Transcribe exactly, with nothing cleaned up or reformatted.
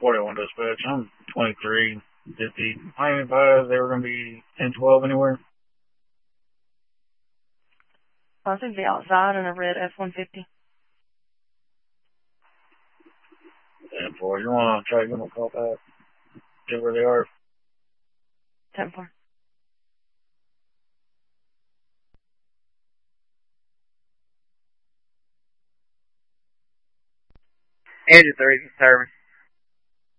forty-one dispatch. I'm twenty-three fifty. Miami five, they were going to be ten twelve anywhere. I think the outside in a red F one fifty. ten four. You want to try to give them a call back? See where they are? ten four. Engine three service.